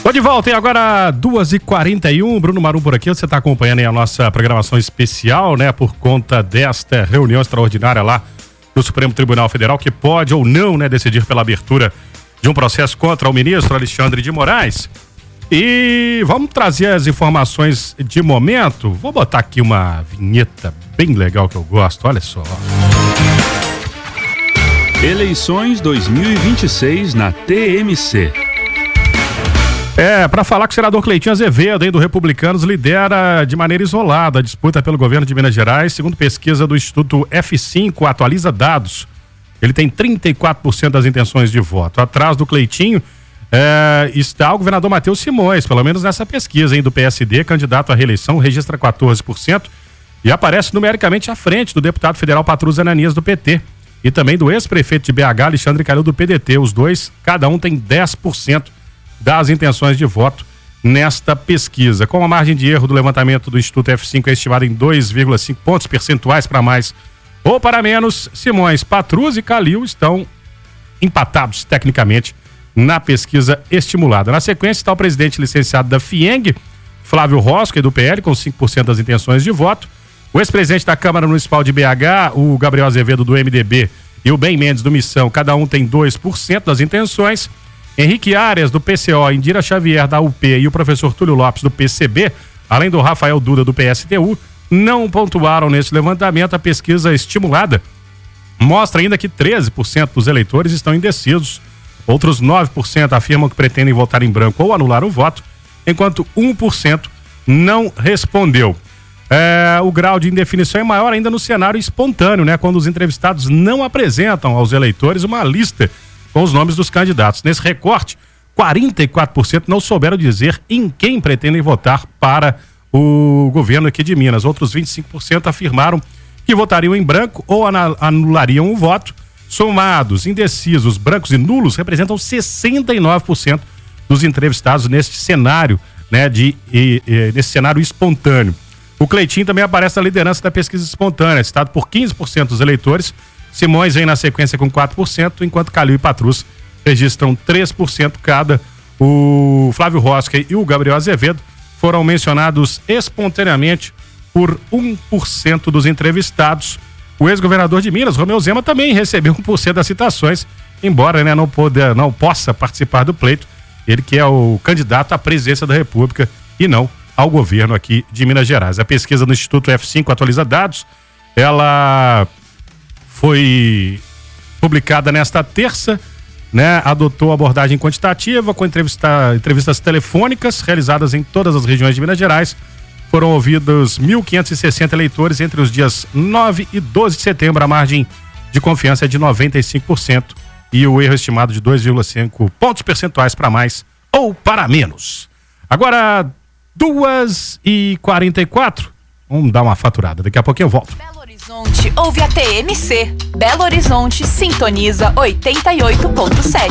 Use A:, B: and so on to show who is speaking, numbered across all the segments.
A: Tô de volta, e agora 2h41, Bruno Marum por aqui. Você está acompanhando aí a nossa programação especial, né? Por conta desta reunião extraordinária lá do Supremo Tribunal Federal, que pode ou não, né, decidir pela abertura de um processo contra o ministro Alexandre de Moraes. E vamos trazer as informações de momento. Vou botar aqui uma vinheta bem legal que eu gosto, olha só.
B: Eleições 2026 na TMC.
A: Para falar que o senador Cleitinho Azevedo, do Republicanos, lidera de maneira isolada a disputa pelo governo de Minas Gerais. Segundo pesquisa do Instituto F5, atualiza dados. Ele tem 34% das intenções de voto. Atrás do Cleitinho está o governador Matheus Simões, pelo menos nessa pesquisa do PSD, candidato à reeleição, registra 14% e aparece numericamente à frente do deputado federal Patrus Ananias, do PT, e também do ex-prefeito de BH, Alexandre Calil, do PDT. Os dois, cada um tem 10% das intenções de voto nesta pesquisa. Com a margem de erro do levantamento do Instituto F5 é estimada em 2,5 pontos percentuais para mais ou para menos, Simões, Patrus e Calil estão empatados tecnicamente na pesquisa estimulada. Na sequência está o presidente licenciado da FIENG, Flávio Rosca, do PL, com 5% das intenções de voto. O ex-presidente da Câmara Municipal de BH, o Gabriel Azevedo, do MDB, e o Ben Mendes, do Missão, cada um tem 2% das intenções. Henrique Arias, do PCO, Indira Xavier, da UP, e o professor Túlio Lopes, do PCB, além do Rafael Duda, do PSTU, não pontuaram nesse levantamento. A pesquisa estimulada mostra ainda que 13% dos eleitores estão indecisos. Outros 9% afirmam que pretendem votar em branco ou anular o voto, enquanto 1% não respondeu. O grau de indefinição é maior ainda no cenário espontâneo, né? Quando os entrevistados não apresentam aos eleitores uma lista com os nomes dos candidatos. Nesse recorte, 44% não souberam dizer em quem pretendem votar para o governo aqui de Minas. Outros 25% afirmaram que votariam em branco ou anulariam o voto. Somados, indecisos, brancos e nulos representam 69% dos entrevistados neste cenário, né, nesse cenário espontâneo. O Cleitinho também aparece na liderança da pesquisa espontânea, citado por 15% dos eleitores. Simões vem na sequência com 4%, enquanto Calil e Patrus registram 3% cada. O Flávio Rosca e o Gabriel Azevedo foram mencionados espontaneamente por 1% dos entrevistados. O ex-governador de Minas, Romeu Zema, também recebeu 1% das citações, embora, né, não possa participar do pleito. Ele que é o candidato à presidência da República e não ao governo aqui de Minas Gerais. A pesquisa do Instituto F5 atualiza dados. Ela foi publicada nesta terça, né? Adotou abordagem quantitativa com entrevistas telefônicas realizadas em todas as regiões de Minas Gerais. Foram ouvidos 1.560 eleitores entre os dias 9 e 12 de setembro. A margem de confiança é de 95% e o erro estimado de 2,5 pontos percentuais para mais ou para menos. Agora, 2h44. Vamos dar uma faturada. Daqui a pouquinho eu volto.
C: Belo Horizonte ouve a TMC. Belo Horizonte sintoniza 88.7.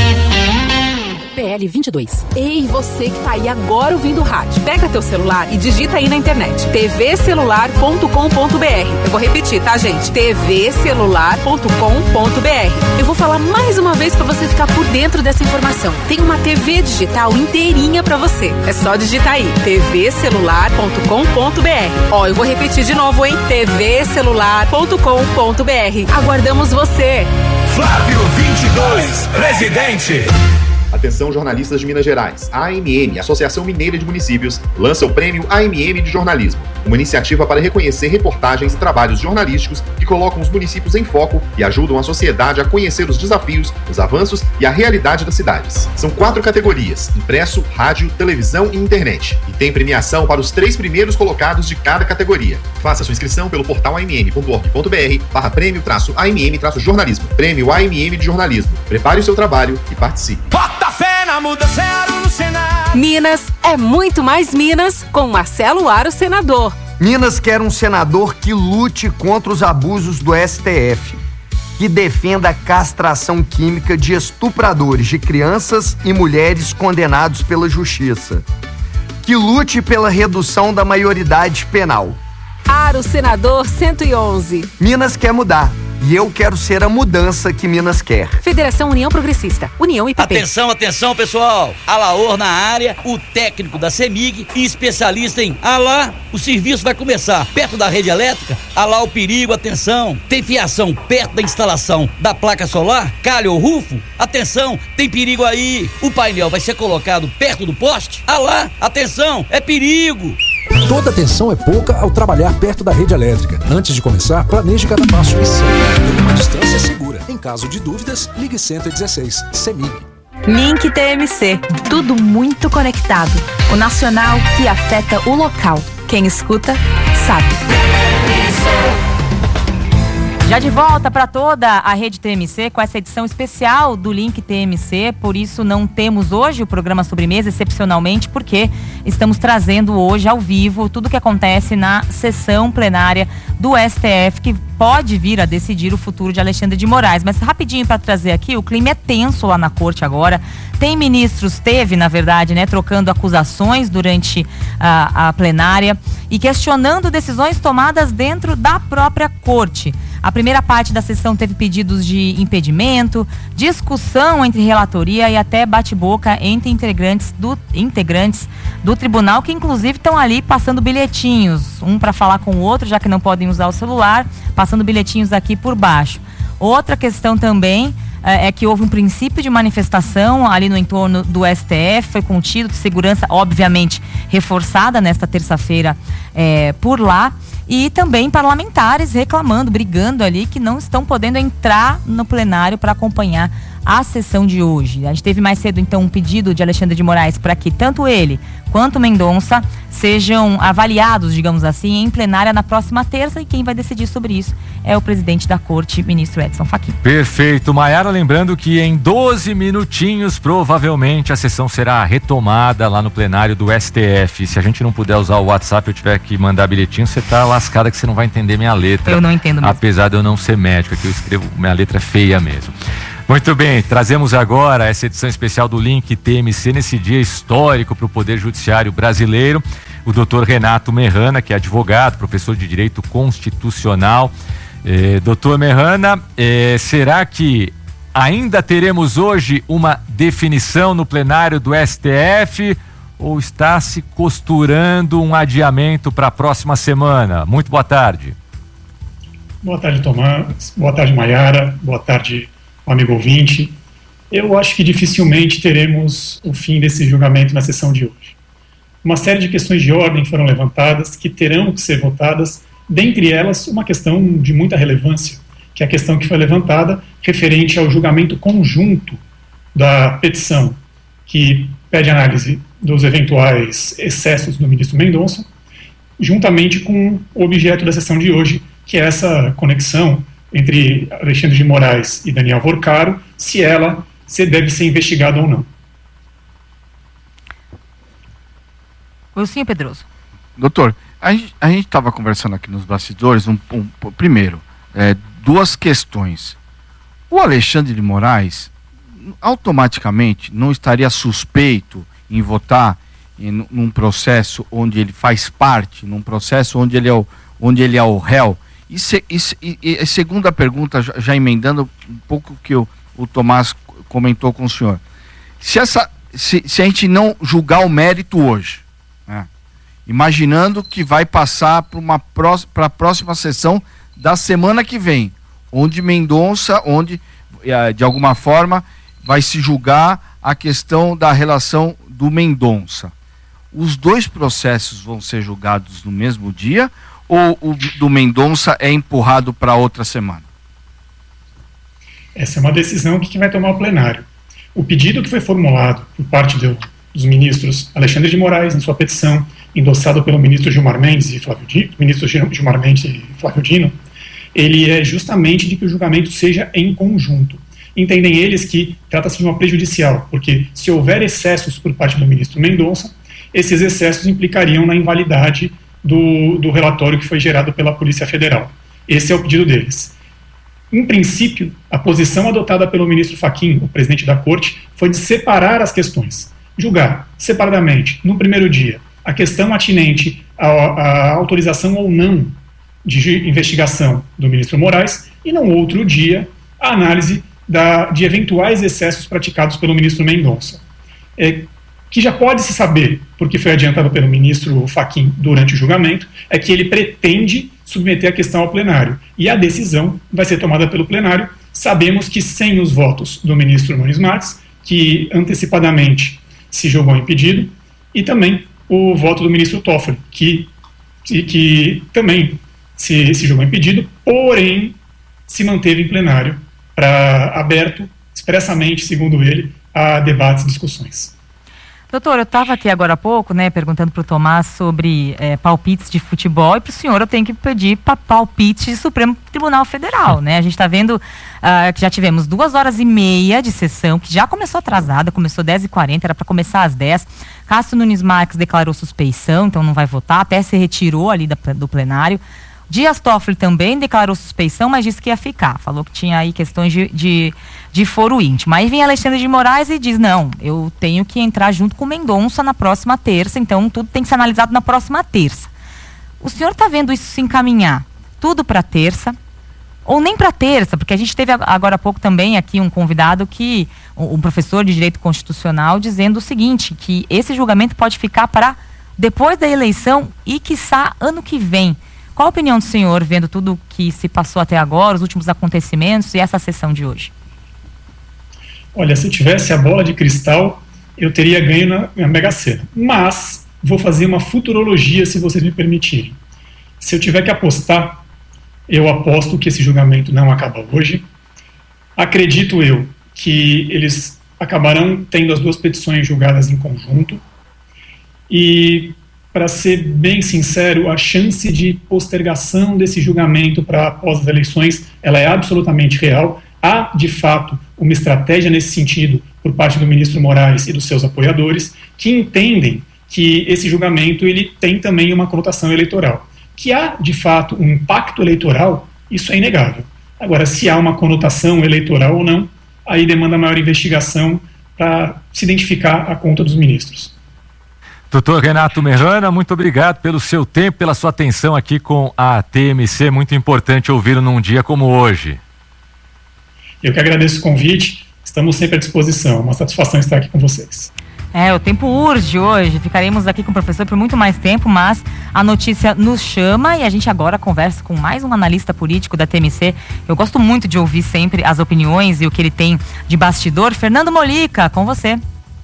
D: PL 22. Ei, você que tá aí agora ouvindo o rádio, pega teu celular e digita aí na internet tvcelular.com.br. Eu vou repetir, tá, gente? tvcelular.com.br. Eu vou falar mais uma vez pra você ficar por dentro dessa informação. Tem uma TV digital inteirinha pra você. É só digitar aí tvcelular.com.br. Ó, eu vou repetir de novo, hein? tvcelular.com.br. Aguardamos você.
E: Flávio 22, presidente.
F: Atenção, jornalistas de Minas Gerais. A AMM, Associação Mineira de Municípios, lança o Prêmio AMM de Jornalismo, uma iniciativa para reconhecer reportagens e trabalhos jornalísticos que colocam os municípios em foco e ajudam a sociedade a conhecer os desafios, os avanços e a realidade das cidades. São 4 categorias: impresso, rádio, televisão e internet. E tem premiação para os 3 primeiros colocados de cada categoria. Faça sua inscrição pelo portal amm.org.br/prêmio-amm-jornalismo. Prêmio AMM de Jornalismo. Prepare o seu trabalho e participe.
E: Fé na mudança no Senado.
D: Minas é muito mais Minas com Marcelo Aro, senador.
G: Minas quer um senador que lute contra os abusos do STF, que defenda a castração química de estupradores de crianças e mulheres condenados pela justiça, que lute pela redução da maioridade penal.
D: Aro, senador 111.
G: Minas quer mudar. E eu quero ser a mudança que Minas quer.
D: Federação União Progressista, União e PP.
H: Atenção, pessoal. Alaor na área, o técnico da CEMIG e especialista em o serviço vai começar perto da rede elétrica. O perigo, atenção. Tem fiação perto da instalação da placa solar, calha ou rufo? Atenção, tem perigo aí. O painel vai ser colocado perto do poste? Atenção, é perigo.
I: Toda atenção é pouca ao trabalhar perto da rede elétrica. Antes de começar, planeje cada passo e siga uma distância segura. Em caso de dúvidas, ligue 116. CEMIG.
C: Link TMC. Tudo muito conectado. O nacional que afeta o local. Quem escuta, sabe. Já de volta para toda a rede TMC com essa edição especial do Link TMC, por isso não temos hoje o programa Sobremesa, excepcionalmente, porque estamos trazendo hoje ao vivo tudo o que acontece na sessão plenária do STF, que pode vir a decidir o futuro de Alexandre de Moraes. Mas rapidinho para trazer aqui, o clima é tenso lá na corte agora. Tem ministros, na verdade, trocando acusações durante a plenária e questionando decisões tomadas dentro da própria corte. A primeira parte da sessão teve pedidos de impedimento, discussão entre relatoria e até bate-boca entre integrantes do tribunal, que inclusive estão ali passando bilhetinhos, um para falar com o outro, já que não podem usar o celular, passando bilhetinhos aqui por baixo. Outra questão também é que houve um princípio de manifestação ali no entorno do STF, foi contido, de segurança obviamente reforçada nesta terça-feira por lá. E também parlamentares reclamando, brigando ali, que não estão podendo entrar no plenário para acompanhar a sessão de hoje. A gente teve mais cedo, então, um pedido de Alexandre de Moraes para que tanto ele quanto Mendonça sejam avaliados, digamos assim, em plenária na próxima terça, e quem vai decidir sobre isso é o presidente da corte, ministro Edson Fachin.
J: Perfeito, Maiara, lembrando que em 12 minutinhos, provavelmente, a sessão será retomada lá no plenário do STF. Se a gente não puder usar o WhatsApp, eu tiver que mandar bilhetinho, você tá lascada que você não vai entender minha letra.
C: Eu não entendo mesmo.
J: Apesar de eu não ser médico, aqui eu escrevo, minha letra é feia mesmo. Muito bem, trazemos agora essa edição especial do Link TMC nesse dia histórico para o Poder Judiciário brasileiro. O doutor Renato Merrana, que é advogado, professor de Direito Constitucional. Doutor Merrana, será que ainda teremos hoje uma definição no plenário do STF ou está se costurando um adiamento para a próxima semana? Muito boa tarde.
K: Boa tarde, Tomás. Boa tarde, Maiara. Boa tarde, amigo ouvinte. Eu acho que dificilmente teremos o fim desse julgamento na sessão de hoje. Uma série de questões de ordem foram levantadas que terão que ser votadas, dentre elas uma questão de muita relevância, que é a questão que foi levantada referente ao julgamento conjunto da petição, que pede análise dos eventuais excessos do ministro Mendonça, juntamente com o objeto da sessão de hoje, que é essa conexão entre Alexandre de Moraes e Daniel Vorcaro, se ela deve ser investigada ou não.
C: Wilson Pedroso.
L: Doutor, a gente estava conversando aqui nos bastidores, primeiro, duas questões. O Alexandre de Moraes automaticamente não estaria suspeito em votar num processo onde ele faz parte, num processo onde ele é o réu? E segunda pergunta, já emendando um pouco o que o Tomás comentou com o senhor. Se a gente não julgar o mérito hoje, né, imaginando que vai passar para a próxima sessão da semana que vem, onde Mendonça, de alguma forma vai se julgar a questão da relação do Mendonça. Os dois processos vão ser julgados no mesmo dia ou o do Mendonça é empurrado para outra semana?
K: Essa é uma decisão que vai tomar o plenário. O pedido que foi formulado por parte dos ministros Alexandre de Moraes, em sua petição, endossado pelo ministro Gilmar Mendes e Flávio Dino, ele é justamente de que o julgamento seja em conjunto. Entendem eles que trata-se de uma prejudicial, porque se houver excessos por parte do ministro Mendonça, esses excessos implicariam na invalidade do relatório que foi gerado pela Polícia Federal. Esse é o pedido deles. Em princípio, a posição adotada pelo ministro Fachin, o presidente da corte, foi de separar as questões. Julgar separadamente, no primeiro dia, a questão atinente à autorização ou não de investigação do ministro Moraes e, num outro dia, a análise de eventuais excessos praticados pelo ministro Mendonça. Que já pode se saber, porque foi adiantado pelo ministro Fachin durante o julgamento, é que ele pretende submeter a questão ao plenário. E a decisão vai ser tomada pelo plenário. Sabemos que sem os votos do ministro Nunes Marques, que antecipadamente se julgou impedido, e também o voto do ministro Toffoli, que também se julgou impedido, porém se manteve em plenário, aberto expressamente, segundo ele, a debates e discussões.
C: Doutor, eu estava aqui agora há pouco, perguntando para o Tomás sobre palpites de futebol, e para o senhor eu tenho que pedir palpite de Supremo Tribunal Federal, A gente está vendo que já tivemos 2h30 de sessão, que já começou atrasada, começou 10h40, era para começar às 10. Cássio Nunes Marques declarou suspeição, então não vai votar, até se retirou ali do plenário. Dias Toffoli também declarou suspeição, mas disse que ia ficar. Falou que tinha aí questões de foro íntimo. Aí vem Alexandre de Moraes e diz, não, eu tenho que entrar junto com o Mendonça na próxima terça, então tudo tem que ser analisado na próxima terça. O senhor está vendo isso se encaminhar tudo para terça, ou nem para terça, porque a gente teve agora há pouco também aqui um convidado um professor de Direito Constitucional, dizendo o seguinte, que esse julgamento pode ficar para depois da eleição e, quiçá, ano que vem. Qual a opinião do senhor, vendo tudo que se passou até agora, os últimos acontecimentos e essa sessão de hoje?
K: Olha, se eu tivesse a bola de cristal, eu teria ganho na Mega Sena. Mas vou fazer uma futurologia, se vocês me permitirem. Se eu tiver que apostar, eu aposto que esse julgamento não acaba hoje. Acredito eu que eles acabarão tendo as duas petições julgadas em conjunto. E, para ser bem sincero, a chance de postergação desse julgamento para após as eleições, ela é absolutamente real. Há, de fato, uma estratégia nesse sentido por parte do ministro Moraes e dos seus apoiadores, que entendem que esse julgamento ele tem também uma conotação eleitoral. Que há, de fato, um impacto eleitoral, isso é inegável. Agora, se há uma conotação eleitoral ou não, aí demanda maior investigação para se identificar a conta dos ministros.
J: Doutor Renato Merrana, muito obrigado pelo seu tempo, pela sua atenção aqui com a TMC, muito importante ouvi-lo num dia como hoje.
K: Eu que agradeço o convite, estamos sempre à disposição, uma satisfação estar aqui com vocês.
C: O tempo urge hoje, ficaremos aqui com o professor por muito mais tempo, mas a notícia nos chama e a gente agora conversa com mais um analista político da TMC. Eu gosto muito de ouvir sempre as opiniões e o que ele tem de bastidor. Fernando Molica, com você.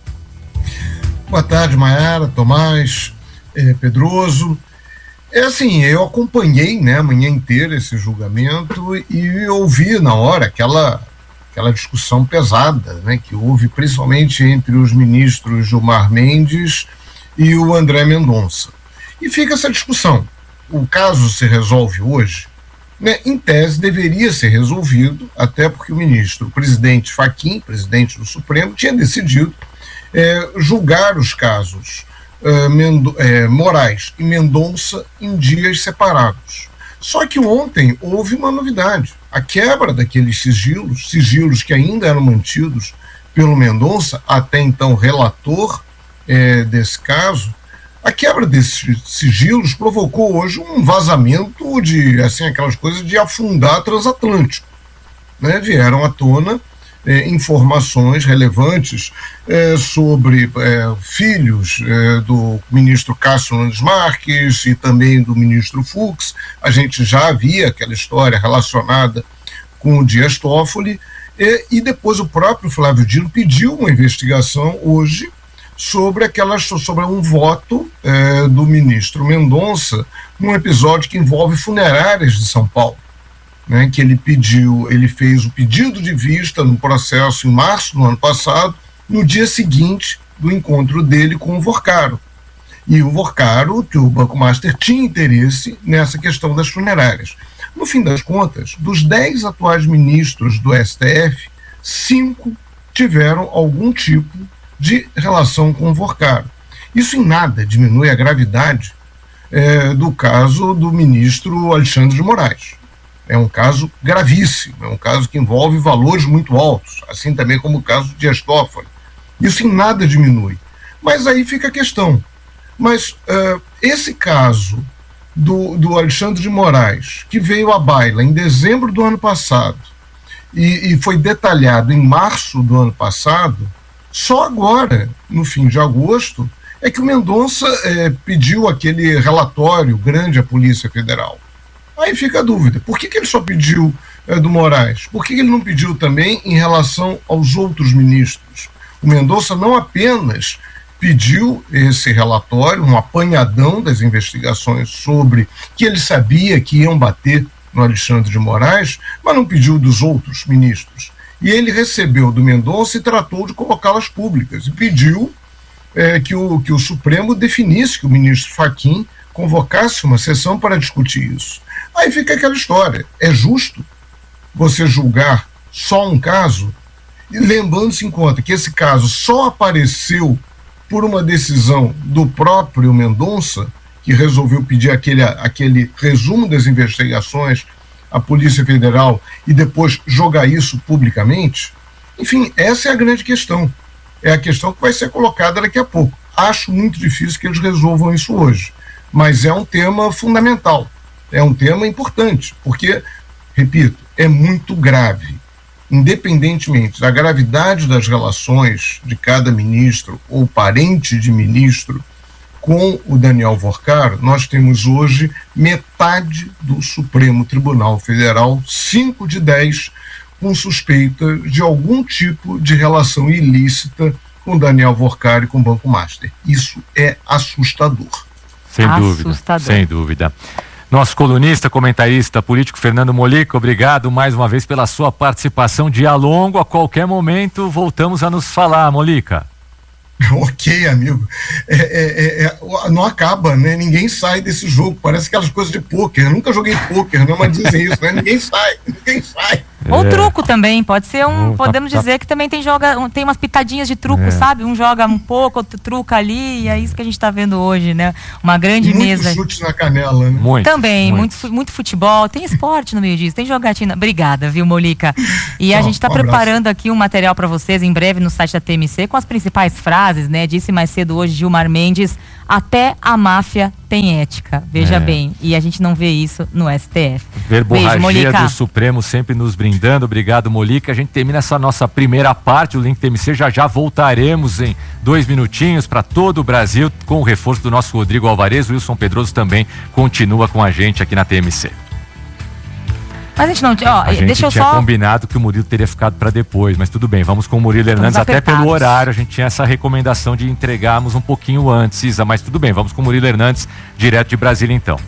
M: Boa tarde, Maiara, Tomás, Pedroso. Eu acompanhei, a manhã inteira esse julgamento e ouvi na hora aquela discussão pesada, que houve principalmente entre os ministros Gilmar Mendes e o André Mendonça. E fica essa discussão. O caso se resolve hoje? Em tese deveria ser resolvido, até porque o presidente Fachin, presidente do Supremo, tinha decidido julgar os casos Moraes e Mendonça em dias separados. Só que ontem houve uma novidade, a quebra daqueles sigilos que ainda eram mantidos pelo Mendonça, até então relator desse caso. A quebra desses sigilos provocou hoje um vazamento de, aquelas coisas de afundar transatlântico. Vieram à tona informações relevantes sobre filhos do ministro Cássio Nunes Marques e também do ministro Fux. A gente já havia aquela história relacionada com o Dias Toffoli, e depois o próprio Flávio Dino pediu uma investigação hoje sobre um voto do ministro Mendonça num episódio que envolve funerárias de São Paulo. Que ele fez o pedido de vista no processo em março do ano passado, no dia seguinte do encontro dele com o Vorcaro. E o Vorcaro, que o Banco Master tinha interesse nessa questão das funerárias. No fim das contas, dos 10 atuais ministros do STF, 5 tiveram algum tipo de relação com o Vorcaro. Isso em nada diminui a gravidade do caso do ministro Alexandre de Moraes. É um caso gravíssimo, é um caso que envolve valores muito altos, assim também como o caso de Dias Toffoli. Isso em nada diminui. Mas aí fica a questão. Mas esse caso do Alexandre de Moraes, que veio à baila em dezembro do ano passado e foi detalhado em março do ano passado, só agora, no fim de agosto, é que o Mendonça pediu aquele relatório grande à Polícia Federal. Aí fica a dúvida, por que ele só pediu do Moraes? Por que ele não pediu também em relação aos outros ministros? O Mendonça não apenas pediu esse relatório, um apanhadão das investigações sobre que ele sabia que iam bater no Alexandre de Moraes, mas não pediu dos outros ministros. E ele recebeu do Mendonça e tratou de colocá-las públicas e pediu que o Supremo definisse, que o ministro Fachin convocasse uma sessão para discutir isso. Aí fica aquela história, é justo você julgar só um caso, lembrando-se em conta que esse caso só apareceu por uma decisão do próprio Mendonça, que resolveu pedir aquele resumo das investigações à Polícia Federal e depois jogar isso publicamente? Enfim, essa é a grande questão. É a questão que vai ser colocada daqui a pouco. Acho muito difícil que eles resolvam isso hoje, mas é um tema fundamental, é um tema importante, porque, repito, é muito grave. Independentemente da gravidade das relações de cada ministro ou parente de ministro com o Daniel Vorcaro, nós temos hoje metade do Supremo Tribunal Federal, 5 de 10, com suspeita de algum tipo de relação ilícita com Daniel Vorcaro e com o Banco Master. Isso é assustador.
J: Sem dúvida, sem dúvida. Nosso colunista, comentarista político Fernando Molica, obrigado mais uma vez pela sua participação. Dia longo, a qualquer momento voltamos a nos falar, Molica.
M: Ok, amigo. Não acaba, né? Ninguém sai desse jogo. Parece aquelas coisas de pôquer. Eu nunca joguei pôquer, não, mas dizem isso, né? Ninguém sai.
C: Ou truco também, pode ser podemos dizer que também tem umas pitadinhas de truco, sabe? Um joga um pouco, outro truca ali, e é isso que a gente tá vendo hoje, né? Uma grande mesa.
M: Muito chute na canela, né?
C: Também, muito futebol, tem esporte no meio disso, tem jogatina. Obrigada, viu, Molica? E a gente tá preparando aqui um material para vocês em breve no site da TMC com as principais frases, né? Disse mais cedo hoje Gilmar Mendes, até a máfia tem ética, veja bem, e a gente não vê isso no STF.
J: Verborragia do Supremo sempre nos brindando, obrigado, Molica. A gente termina essa nossa primeira parte, o Link TMC, já voltaremos em 2 minutinhos para todo o Brasil com o reforço do nosso Rodrigo Alvarez. O Wilson Pedroso também continua com a gente aqui na TMC.
C: Mas a gente não...
J: a gente tinha combinado que o Murilo teria ficado para depois, mas tudo bem, vamos com o Murilo Hernandes, até pelo horário, a gente tinha essa recomendação de entregarmos um pouquinho antes, Isa, mas tudo bem, vamos com o Murilo Hernandes, direto de Brasília então.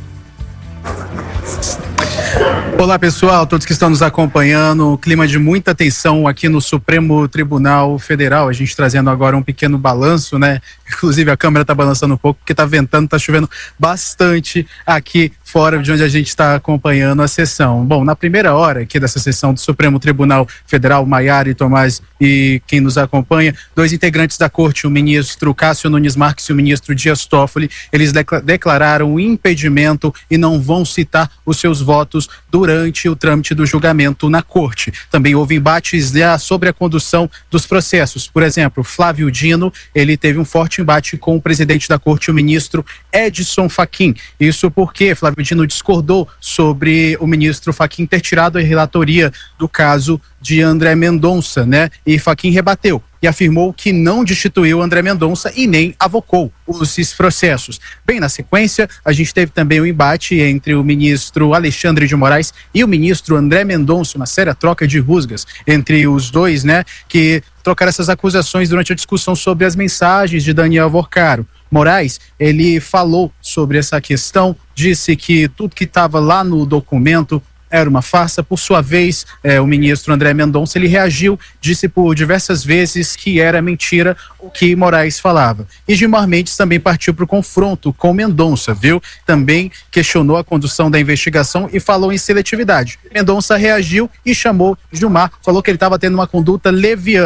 N: Olá pessoal, todos que estão nos acompanhando, clima de muita tensão aqui no Supremo Tribunal Federal, a gente trazendo agora um pequeno balanço, né? Inclusive a câmera tá balançando um pouco porque tá ventando, tá chovendo bastante aqui fora de onde a gente está acompanhando a sessão. Bom, na primeira hora aqui dessa sessão do Supremo Tribunal Federal, Maiara e Tomás e quem nos acompanha, 2 integrantes da corte, o ministro Cássio Nunes Marques e o ministro Dias Toffoli, eles declararam o impedimento e não vão citar os seus votos durante o trâmite do julgamento na corte. Também houve embates sobre a condução dos processos. Por exemplo, Flávio Dino, ele teve um forte embate com o presidente da corte, o ministro Edson Fachin. Isso porque Flávio Dino discordou sobre o ministro Fachin ter tirado a relatoria do caso de André Mendonça, né? E Fachin rebateu e afirmou que não destituiu André Mendonça e nem avocou os processos. Bem, na sequência, a gente teve também um embate entre o ministro Alexandre de Moraes e o ministro André Mendonça, uma séria troca de rusgas entre os dois, né? Que trocaram essas acusações durante a discussão sobre as mensagens de Daniel Vorcaro. Moraes, ele falou sobre essa questão, disse que tudo que estava lá no documento era uma farsa. Por sua vez, o ministro André Mendonça, ele reagiu, disse por diversas vezes que era mentira o que Moraes falava. E Gilmar Mendes também partiu para o confronto com Mendonça, viu? Também questionou a condução da investigação e falou em seletividade. Mendonça reagiu e chamou Gilmar, falou que ele estava tendo uma conduta leviana.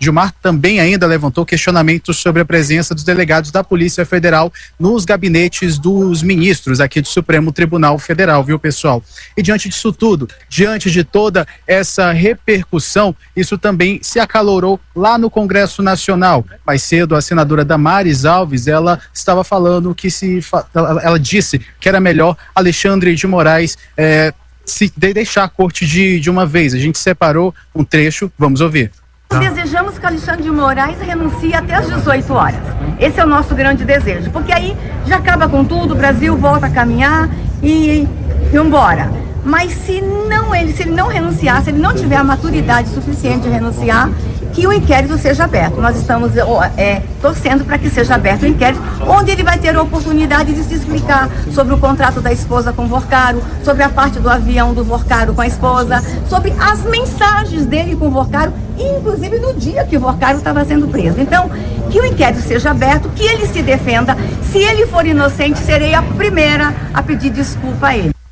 N: Gilmar também ainda levantou questionamentos sobre a presença dos delegados da Polícia Federal nos gabinetes dos ministros aqui do Supremo Tribunal Federal, viu, pessoal? E diante disso tudo, diante de toda essa repercussão, isso também se acalorou lá no Congresso Nacional. Mais cedo, a senadora Damares Alves, ela estava falando que ela disse que era melhor Alexandre de Moraes se deixar a corte de uma vez. A gente separou um trecho, vamos ouvir.
O: Desejamos que Alexandre de Moraes renuncie até às 18 horas. Esse é o nosso grande desejo, porque aí já acaba com tudo, o Brasil volta a caminhar e embora. Mas se ele não renunciar, se ele não tiver a maturidade suficiente de renunciar, que o inquérito seja aberto. Nós estamos torcendo para que seja aberto o inquérito, onde ele vai ter a oportunidade de se explicar sobre o contrato da esposa com o Vorcaro, sobre a parte do avião do Vorcaro com a esposa, sobre as mensagens dele com o Vorcaro, inclusive no dia que o Vorcaro estava sendo preso. Então, que o inquérito seja aberto, que ele se defenda. Se ele for inocente, serei a primeira a pedir desculpa a ele.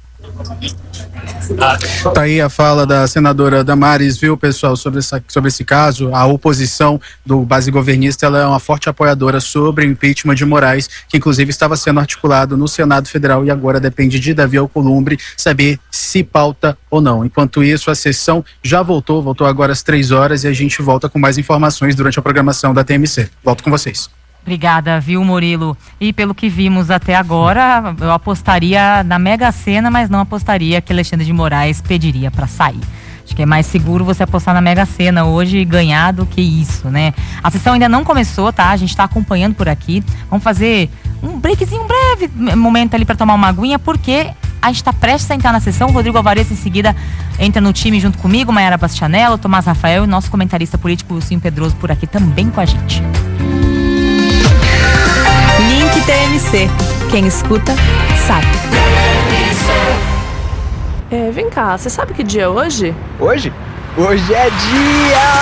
N: Tá aí a fala da senadora Damares, viu, pessoal, sobre esse caso. A oposição do base governista, ela é uma forte apoiadora sobre o impeachment de Moraes, que inclusive estava sendo articulado no Senado Federal e agora depende de Davi Alcolumbre saber se pauta ou não. Enquanto isso, a sessão já voltou agora às 3 horas e a gente volta com mais informações durante a programação da TMC. Volto com vocês.
C: Obrigada, viu, Murilo? E pelo que vimos até agora, eu apostaria na Mega Sena, mas não apostaria que Alexandre de Moraes pediria para sair. Acho que é mais seguro você apostar na Mega Sena hoje e ganhar do que isso, né? A sessão ainda não começou, tá? A gente tá acompanhando por aqui. Vamos fazer um breakzinho, um breve momento ali para tomar uma aguinha, porque a gente tá prestes a entrar na sessão. O Rodrigo Alvarez em seguida entra no time junto comigo, Mayara Bastianello, Tomás Rafael e nosso comentarista político, Wilson Pedroso, por aqui também com a gente.
P: Link TMC. Quem escuta, sabe. Vem cá, você sabe que dia é hoje?
Q: Hoje? Hoje é dia...